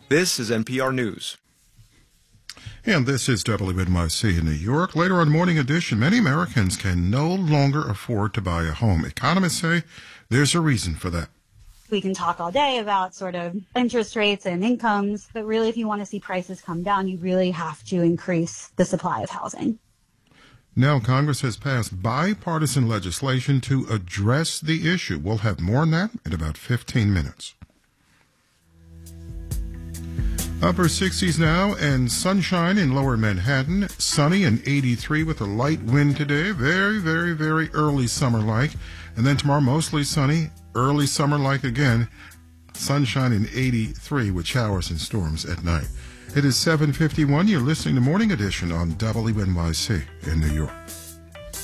This is NPR News. And this is WNYC in New York. Later on Morning Edition, many Americans can no longer afford to buy a home. Economists say there's a reason for that. We can talk all day about sort of interest rates and incomes, but really if you want to see prices come down, you really have to increase the supply of housing. Now Congress has passed bipartisan legislation to address the issue. We'll have more on that in about 15 minutes. Upper 60s now and sunshine in lower Manhattan. Sunny and 83 with a light wind today. Very, very, very early summer-like. And then tomorrow mostly sunny, early summer-like again. Sunshine in 83 with showers and storms at night. It is 7:51. You're listening to Morning Edition on WNYC in New York.